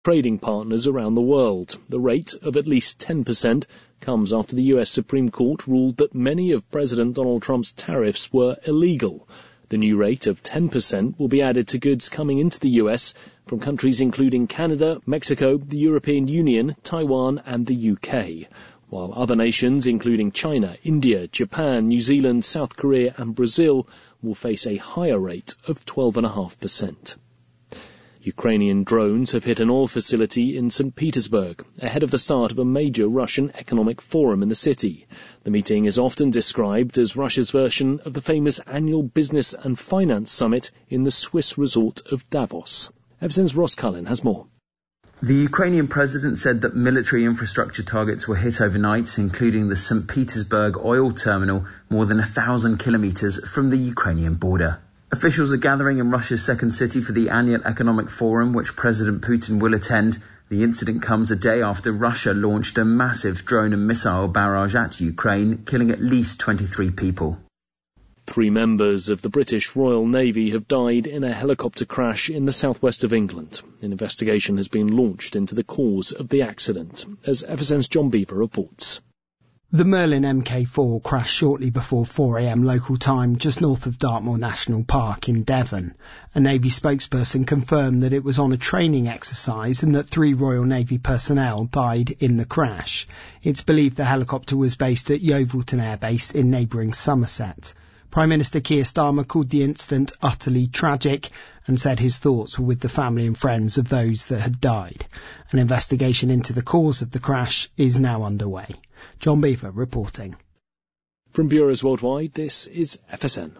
trading partners around the world. The rate of at least 10% comes after the US Supreme Court ruled that many of President Donald Trump's tariffs were illegal. The new rate of 10% will be added to goods coming into the US from countries including Canada, Mexico, the European Union, Taiwan and the UK, while other nations including China, India, Japan, New Zealand, South Korea and Brazil will face a higher rate of 12.5%. Ukrainian drones have hit an oil facility in St. Petersburg, ahead of the start of a major Russian economic forum in the city. The meeting is often described as Russia's version of the famous annual business and finance summit in the Swiss resort of Davos. FSN's Ross Cullen has more. The Ukrainian president said that military infrastructure targets were hit overnight, including the St. Petersburg oil terminal, more than 1,000 kilometers from the Ukrainian border. Officials are gathering in Russia's second city for the annual economic forum, which President Putin will attend. The incident comes a day after Russia launched a massive drone and missile barrage at Ukraine, killing at least 23 people. 3 members of the British Royal Navy have died in a helicopter crash in the southwest of England. An investigation has been launched into the cause of the accident, as FSN's John Beaver reports. The Merlin Mk4 crashed shortly before 4 a.m. local time just north of Dartmoor National Park in Devon. A Navy spokesperson confirmed that it was on a training exercise and that 3 Royal Navy personnel died in the crash. It's believed the helicopter was based at Yeovilton Air Base in neighbouring Somerset. Prime Minister Keir Starmer called the incident utterly tragic and said his thoughts were with the family and friends of those that had died. An investigation into the cause of the crash is now underway. John Beaver reporting. From Bureaus Worldwide, this is FSN.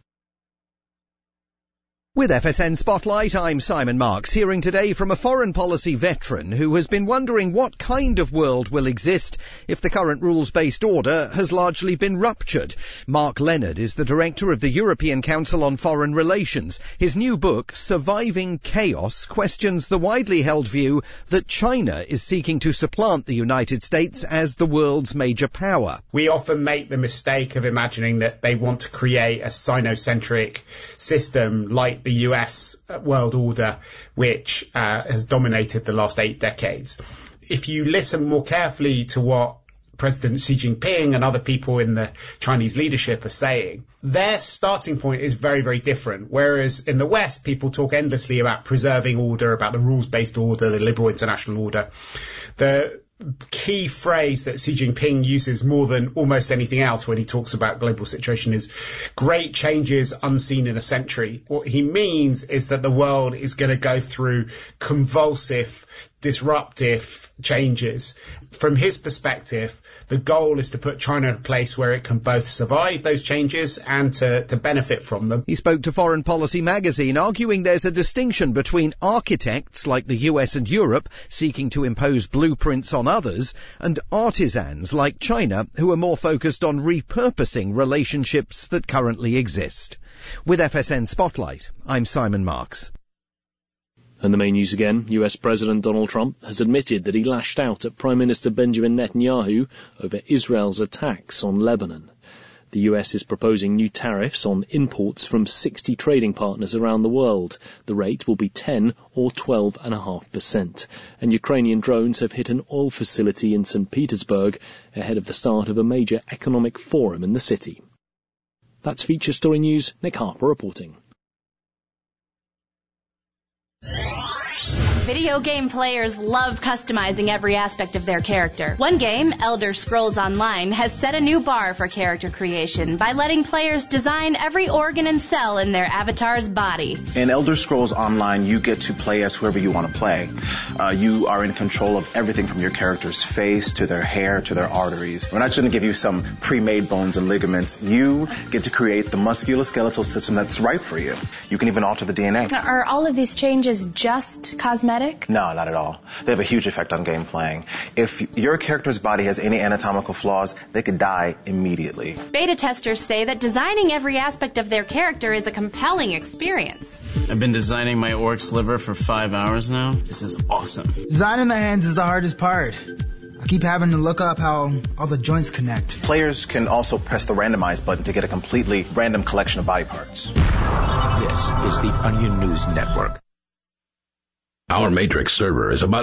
With FSN Spotlight, I'm Simon Marks, hearing today from a foreign policy veteran who has been wondering what kind of world will exist if the current rules-based order has largely been ruptured. Mark Leonard is the director of the European Council on Foreign Relations. His new book, Surviving Chaos, questions the widely held view that China is seeking to supplant the United States as the world's major power. We often make the mistake of imagining that they want to create a Sino-centric system like the US world order, which has dominated the last 8 decades. If you listen more carefully to what President Xi Jinping and other people in the Chinese leadership are saying, their starting point is very, very different. Whereas in the West, people talk endlessly about preserving order, about the rules-based order, the liberal international order. The key phrase that Xi Jinping uses more than almost anything else when he talks about global situation is great changes unseen in a century. What he means is that the world is going to go through convulsive, disruptive changes. From his perspective, the goal is to put China in a place where it can both survive those changes and to benefit from them. He spoke to Foreign Policy magazine, arguing there's a distinction between architects like the US and Europe seeking to impose blueprints on others and artisans like China who are more focused on repurposing relationships that currently exist. With FSN Spotlight, I'm Simon Marks. And the main news again, US President Donald Trump has admitted that he lashed out at Prime Minister Benjamin Netanyahu over Israel's attacks on Lebanon. The US is proposing new tariffs on imports from 60 trading partners around the world. The rate will be 10 or 12.5%. And Ukrainian drones have hit an oil facility in St. Petersburg ahead of the start of a major economic forum in the city. That's Feature Story News. Nick Harper reporting. Video game players love customizing every aspect of their character. One game, Elder Scrolls Online, has set a new bar for character creation by letting players design every organ and cell in their avatar's body. In Elder Scrolls Online, you get to play as whoever you want to play. You are in control of everything from your character's face to their hair to their arteries. We're not just going to give you some pre-made bones and ligaments. You get to create the musculoskeletal system that's right for you. You can even alter the DNA. Are all of these changes just cosmetic? No, not at all. They have a huge effect on game playing. If your character's body has any anatomical flaws, they could die immediately. Beta testers say that designing every aspect of their character is a compelling experience. I've been designing my orc's liver for 5 hours now. This is awesome. Designing the hands is the hardest part. I keep having to look up how all the joints connect. Players can also press the randomize button to get a completely random collection of body parts. This is the Onion News Network. Our Matrix server is about